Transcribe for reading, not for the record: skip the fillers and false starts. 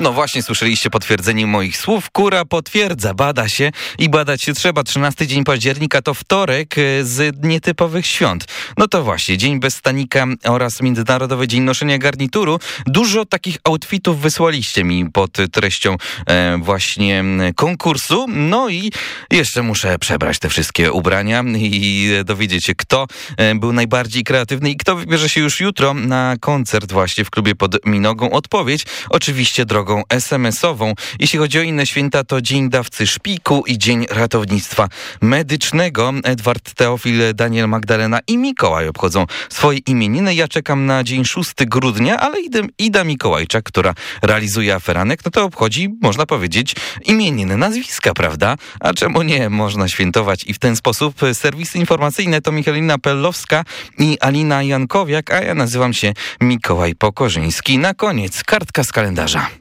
No właśnie, słyszeliście potwierdzenie moich słów. Kura potwierdza, bada się i badać się trzeba. 13 dzień października to wtorek z nietypowych świąt. No to właśnie, Dzień bez stanika oraz Międzynarodowy Dzień Noszenia Garnituru. Dużo takich outfitów wysłaliście mi pod treścią właśnie konkursu. No i jeszcze muszę przebrać te wszystkie ubrania i dowiedzieć się, kto był najbardziej kreatywny i kto wybierze się już jutro na koncert właśnie w klubie pod Minogą. Odpowiedź oczywiście drogą SMS-ową. Jeśli chodzi o inne święta, to Dzień Dawcy Szpiku i Dzień Ratownictwa Medycznego. Edward, Teofil, Daniel, Magdalena i Mikołaj obchodzą swoje imieniny. Ja czekam na dzień 6 grudnia, ale Ida Mikołajczak, która realizuje aferanek, no to obchodzi, można powiedzieć, imieniny, nazwiska, prawda? A czemu nie? Można świętować i w ten sposób. Serwisy informacyjne to Michalina Pellowska i Alina Jankowiak, a ja nazywam się Mikołaj Pokorzyński. Na koniec kartka z kalendarza.